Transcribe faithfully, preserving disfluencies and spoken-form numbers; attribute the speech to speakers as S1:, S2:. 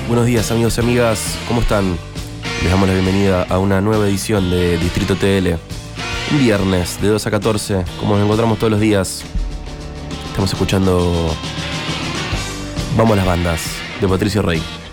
S1: Buenos días amigos y amigas, ¿cómo están? Les damos la bienvenida a una nueva edición de Distrito T L. Un viernes de dos a catorce, como nos encontramos todos los días. Estamos escuchando Vamos las bandas, de Patricio Rey.